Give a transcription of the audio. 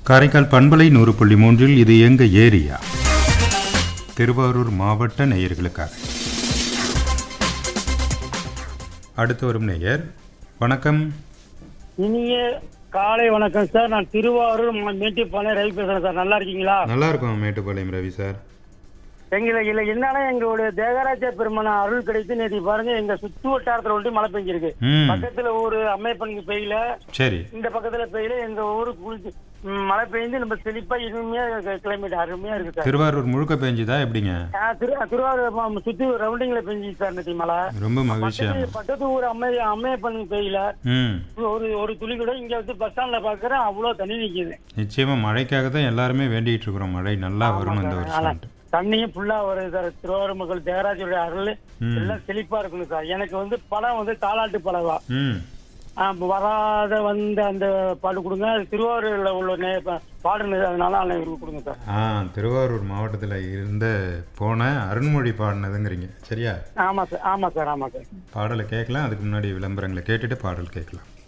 காரைக்கால் பண்பலை 100.3 இது எங்க ஏரியா திருவாரூர் மாவட்ட நேயர்களுக்காக. அடுத்து வரும் நேயர். வணக்கம். இனிய காலை வணக்கம் சார். நான் திருவாரூர் மேட்டுப்பாளையம் ரவி பேசுறேன் சார். நல்லா இருக்கீங்களா? நல்லா இருக்கும் மேட்டுப்பாளையம் ரவி சார். எங்களுக்கு என்னன்னா எங்களுடைய தேகராஜ பெருமான அருள் கிடைத்து நேற்று பாருங்க எங்க சுற்று வட்டாரத்துல ஒட்டி மழை பெஞ்சிருக்கு. பக்கத்துல ஒரு அம்மையப்பனுக்கு பெய்யல, சரி, இந்த பக்கத்துல பெய்யல, எங்க ஊருக்கு மழை பெய்ஞ்சு நம்ம செழிப்பா இனிமையா கிளைமேட் அருமையா இருக்கு சார். திருவாரூர் முழுக்க பெஞ்சுதா எப்படிங்க? திருவாரூர் சுத்தி ரவுண்டிங்ல பெஞ்சு சார் நேற்று மழை. ரொம்ப மகிழ்ச்சியா. பக்கத்து ஊர் அம்மையப்பனுக்கு பெய்யல, ஒரு துளி கூட. இங்க வந்து பஸ் ஸ்டாண்ட்ல பாக்குறேன் அவ்வளவு தண்ணி நிக்குது. நிச்சயமா மழைக்காக தான் எல்லாருமே வேண்டிட்டு இருக்கிறோம். மழை நல்லா வரணும் இந்த வருஷம். தண்ணியும் ஃபுல்லா வருது சார். திருவாரூர் மக்கள் தேகராஜருடைய அருள் எல்லாம் செழிப்பா இருக்கணும் சார். எனக்கு வந்து படம் வந்து தாலாட்டு படவா வராத வந்த அந்த பாட்டு கொடுங்க. திருவாரூர்ல உள்ள பாடுனது, அதனால அனைவருக்கு கொடுங்க சார். திருவாரூர் மாவட்டத்தில் இருந்த போன அருண்மொழி பாடினதுங்கிறீங்க, சரியா? ஆமா சார், ஆமா சார், ஆமா சார். பாடலை கேட்கலாம். அதுக்கு முன்னாடி விளம்பரங்களை கேட்டுட்டு பாடல் கேட்கலாம்.